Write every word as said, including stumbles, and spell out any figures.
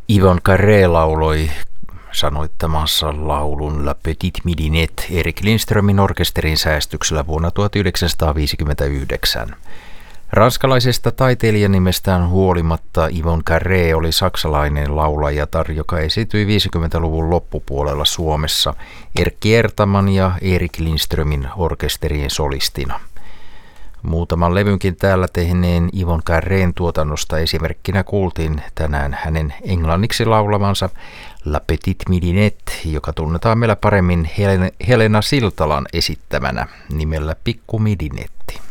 Yvonne Carré lauloi sanoittamansa laulun La Petite Midinette Erik Lindströmin orkesterin säästyksellä vuonna tuhatyhdeksänsataaviisikymmentäyhdeksän. Ranskalaisesta taiteilijanimestään huolimatta Yvonne Carré oli saksalainen laulajatar, joka esiintyi viisikymmentäluvun loppupuolella Suomessa Erkki Ertaman ja Erik Lindströmin orkesterien solistina. Muutaman levynkin täällä tehneen Yvonne Carrén tuotannosta esimerkkinä kuultiin tänään hänen englanniksi laulamansa La Petite Midinette, joka tunnetaan meillä paremmin Helena Siltalan esittämänä nimellä Pikku Midinetti.